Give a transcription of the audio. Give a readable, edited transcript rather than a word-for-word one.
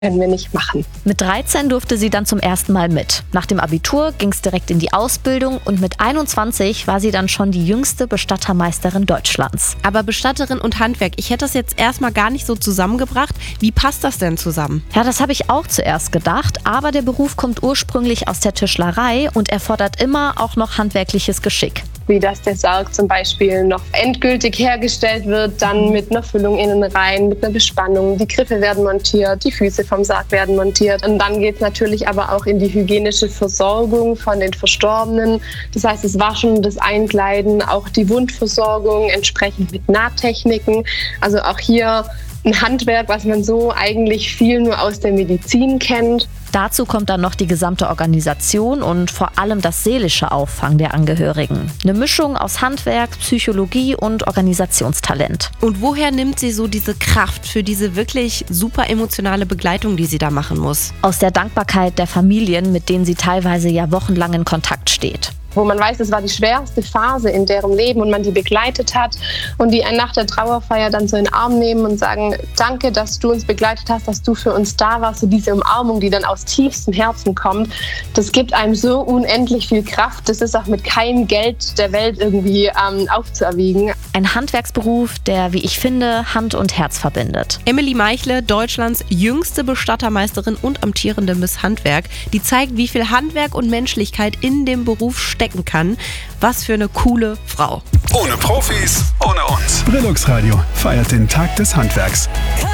können wir nicht machen. Mit 13 durfte sie dann zum ersten Mal mit. Nach dem Abitur ging es direkt in die Ausbildung und mit 21 war sie dann schon die jüngste Bestattermeisterin Deutschlands. Aber Bestatterin und Handwerk, ich hätte das jetzt erstmal gar nicht so zusammengebracht. Wie passt das denn zusammen? Ja, das habe ich auch zuerst gedacht, aber der Beruf kommt ursprünglich aus der Tischlerei und erfordert immer auch noch handwerkliches Geschick. Wie dass der Sarg zum Beispiel noch endgültig hergestellt wird, dann mit einer Füllung innen rein, mit einer Bespannung. Die Griffe werden montiert, die Füße vom Sarg werden montiert. Und dann geht es natürlich aber auch in die hygienische Versorgung von den Verstorbenen. Das heißt, das Waschen, das Einkleiden, auch die Wundversorgung entsprechend mit Nahtechniken. Also auch hier ein Handwerk, was man so eigentlich viel nur aus der Medizin kennt. Dazu kommt dann noch die gesamte Organisation und vor allem das seelische Auffangen der Angehörigen. Eine Mischung aus Handwerk, Psychologie und Organisationstalent. Und woher nimmt sie so diese Kraft für diese wirklich super emotionale Begleitung, die sie da machen muss? Aus der Dankbarkeit der Familien, mit denen sie teilweise ja wochenlang in Kontakt steht. Wo man weiß, es war die schwerste Phase in deren Leben und man die begleitet hat und die einen nach der Trauerfeier dann so in den Arm nehmen und sagen, danke, dass du uns begleitet hast, dass du für uns da warst. So diese Umarmung, die dann aus tiefstem Herzen kommt, das gibt einem so unendlich viel Kraft. Das ist auch mit keinem Geld der Welt irgendwie aufzuerwiegen. Ein Handwerksberuf, der, wie ich finde, Hand und Herz verbindet. Emily Meichle, Deutschlands jüngste Bestattermeisterin und amtierende Miss Handwerk, die zeigt, wie viel Handwerk und Menschlichkeit in dem Beruf stecken kann. Was für eine coole Frau. Ohne Profis, ohne uns. Brillux Radio feiert den Tag des Handwerks.